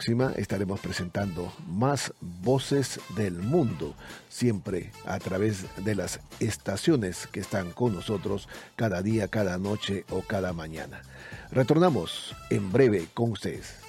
próxima estaremos presentando más voces del mundo, siempre a través de las estaciones que están con nosotros cada día, cada noche o cada mañana. Retornamos en breve con ustedes.